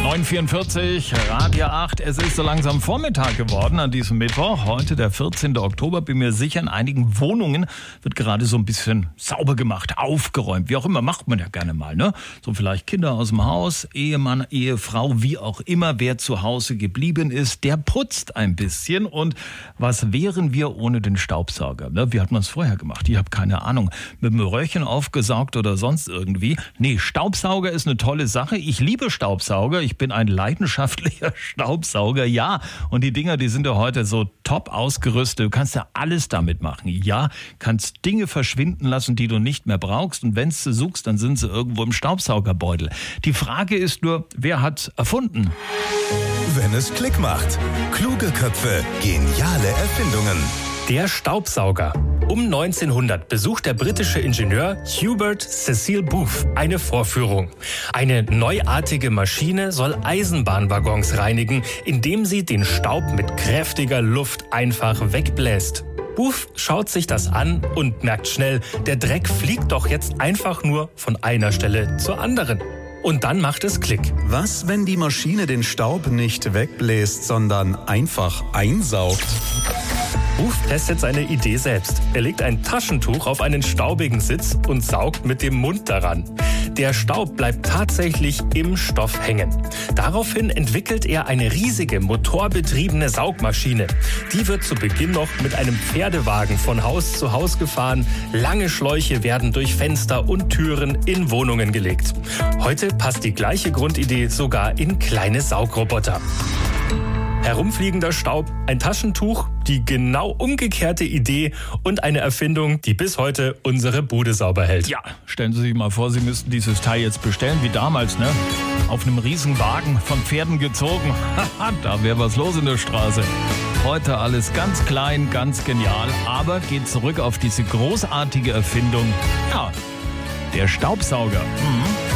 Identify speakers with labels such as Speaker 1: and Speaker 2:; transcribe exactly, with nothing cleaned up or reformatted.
Speaker 1: neun Uhr vierundvierzig, Radio acht. Es ist so langsam Vormittag geworden an diesem Mittwoch. Heute der vierzehnten Oktober. Bin mir sicher, in einigen Wohnungen wird gerade so ein bisschen sauber gemacht, aufgeräumt. Wie auch immer, macht man ja gerne mal, ne? So vielleicht Kinder aus dem Haus, Ehemann, Ehefrau, wie auch immer. Wer zu Hause geblieben ist, der putzt ein bisschen. Und was wären wir ohne den Staubsauger? Ne? Wie hat man es vorher gemacht? Ich habe keine Ahnung. Mit dem Röhrchen aufgesaugt oder sonst irgendwie. Nee, Staubsauger ist eine tolle Sache. Ich liebe Staubsauger. Ich bin ein leidenschaftlicher Staubsauger, ja. Und die Dinger, die sind ja heute so top ausgerüstet. Du kannst ja alles damit machen. Ja, kannst Dinge verschwinden lassen, die du nicht mehr brauchst. Und wenn du suchst, dann sind sie irgendwo im Staubsaugerbeutel. Die Frage ist nur, wer hat's erfunden?
Speaker 2: Wenn es Klick macht. Kluge Köpfe, geniale Erfindungen.
Speaker 3: Der Staubsauger. Um neunzehnhundert besucht der britische Ingenieur Hubert Cecil Booth eine Vorführung. Eine neuartige Maschine soll Eisenbahnwaggons reinigen, indem sie den Staub mit kräftiger Luft einfach wegbläst. Booth schaut sich das an und merkt schnell, der Dreck fliegt doch jetzt einfach nur von einer Stelle zur anderen. Und dann macht es Klick.
Speaker 4: Was, wenn die Maschine den Staub nicht wegbläst, sondern einfach einsaugt?
Speaker 3: Booth testet seine Idee selbst. Er legt ein Taschentuch auf einen staubigen Sitz und saugt mit dem Mund daran. Der Staub bleibt tatsächlich im Stoff hängen. Daraufhin entwickelt er eine riesige motorbetriebene Saugmaschine. Die wird zu Beginn noch mit einem Pferdewagen von Haus zu Haus gefahren. Lange Schläuche werden durch Fenster und Türen in Wohnungen gelegt. Heute passt die gleiche Grundidee sogar in kleine Saugroboter. Herumfliegender Staub, ein Taschentuch, die genau umgekehrte Idee und eine Erfindung, die bis heute unsere Bude sauber hält.
Speaker 1: Ja, stellen Sie sich mal vor, Sie müssten dieses Teil jetzt bestellen, wie damals, ne? Auf einem riesen Wagen von Pferden gezogen. Da wäre was los in der Straße. Heute alles ganz klein, ganz genial, aber geht zurück auf diese großartige Erfindung. Ja, der Staubsauger. Mhm.